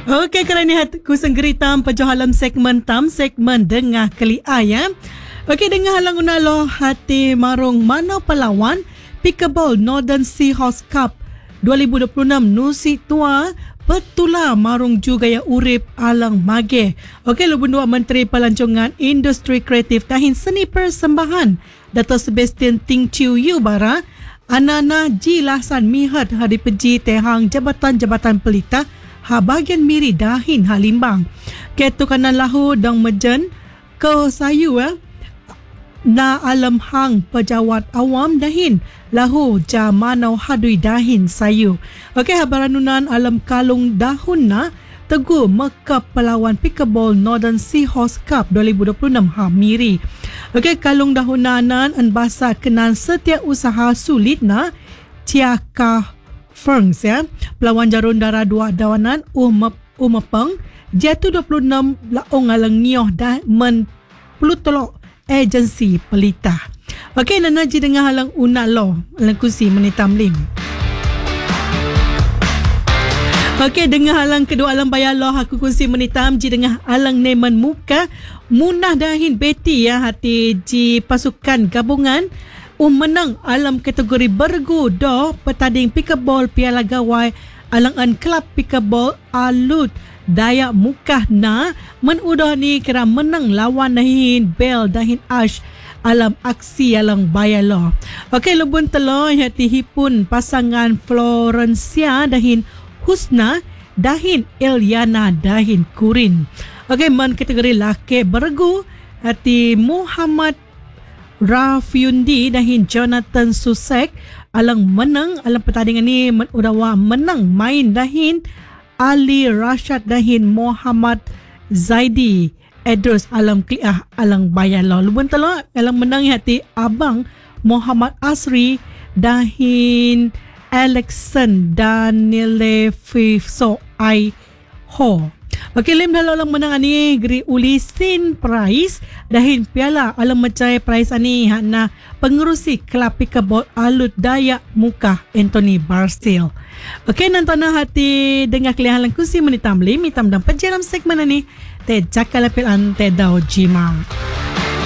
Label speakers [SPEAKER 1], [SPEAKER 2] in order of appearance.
[SPEAKER 1] Okey, kerana ku senggeri tam pejohalam segmen dengah kali ya. Okey, dengar halang unalo hati marung mana pelawan Pickleball Northern Seahorse Cup 2026 Nusi Tua petula marung juga ya urip alang mage. Okey, lu bendua Menteri Pelancongan Industri Kreatif tahin seni persembahan Dato' Sebastian Ting Chiu Yu bara Anana Ji Lasan Mihat hari peji tehang jabatan-jabatan pelita ha bagian miri dahin halimbang. Ketu kanan lahu dang mejen ke sayu na alam hang pejawat awam dahin lahu jamanau hadui dahin sayu. Okey, habaranunan alam kalung dahun na teguh mekap pelawan Pickleball Northern Seahorse Cup 2026 ha miri. Okey, kalung dahunanan an basa kenan setiap usaha sulit na Tiaka Ferns ya. Pelawan jarun darah dua dawanan umepeng jatuh 26 laong alang nyoh dah men pelutolok agensi pelita. Okey, nana ji dengar halang una lo alang kursi menitam lim. Okey, dengar halang kedua alang bayar lo aku kursi menitam ji dengar alang neman muka munah dahin Betty ya hati ji pasukan gabungan menang alam kategori bergu do petading Pickleball Piala Gawai alang-an Kelab Pickleball Alut Dayak Mukah na menudah ni kira menang lawan dahin Bel dahin Ash alam aksi alang bayalo. Okey, lubun telo hati hipun pasangan Florencia dahin Husna dahin Eliana dahin Kurin. Okey, men kategori laki bergu hati Muhammad Rafiundi dahin Jonathan Susek alang menang alang pertandingan ni udawa menang main dahin Ali Rashad dahin Muhammad Zaidi Edros alam kliah alang bayalo. Lubun telo alang menang hati abang Muhammad Asri dahin Alexan Daniele Fifso Ai Ho. Okey, lim dah lang menang ani geri ulisin prize dahin piala alam mencai prize ani hana pengerusi Kelab Pickleball Alut Dayak Mukah Anthony Barsil. Okey, nantana hati dengar kelihan lang kursi menitam lim hitam dan pejaram segmen ani te jakal apel ante dau jima.